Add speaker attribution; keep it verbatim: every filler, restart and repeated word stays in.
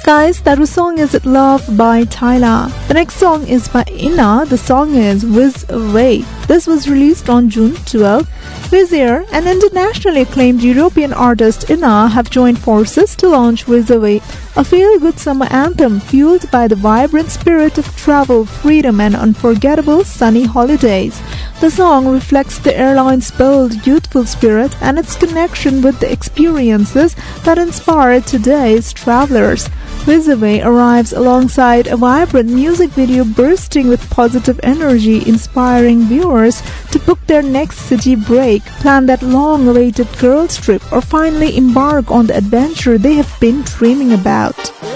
Speaker 1: Guys, that was song is Love by Tyla. The next song is by Inna. The song is Whiz Away. This was released on June twelfth. Wizir and internationally acclaimed European artist Inna have joined forces to launch Whiz Away, a feel-good summer anthem fueled by the vibrant spirit of travel, freedom and unforgettable sunny holidays. The song reflects the airline's bold, youthful spirit and its connection with the experiences that inspire today's travelers. Whiz Away arrives alongside a vibrant music video bursting with positive energy, inspiring viewers to book their next city break, plan that long-awaited girls' trip, or finally embark on the adventure they have been dreaming about.